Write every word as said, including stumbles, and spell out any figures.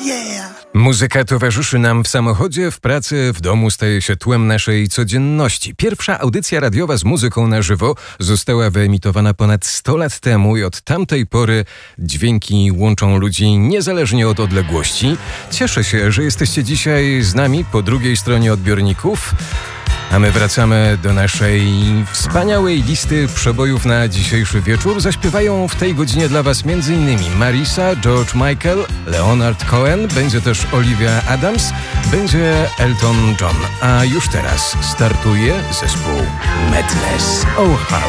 yeah! Muzyka towarzyszy nam w samochodzie, w pracy, w domu, staje się tłem naszej codzienności. Pierwsza audycja radiowa z muzyką na żywo została wyemitowana ponad sto lat temu i od tamtej pory dźwięki łączą ludzi niezależnie od odległości. Cieszę się, że jesteście dzisiaj z nami po drugiej stronie odbiorników. A my wracamy do naszej wspaniałej listy przebojów na dzisiejszy wieczór. Zaśpiewają w tej godzinie dla Was m.in. Marisa, George Michael, Leonard Cohen, będzie też Olivia Adams, będzie Elton John. A już teraz startuje zespół Madness. Oh, how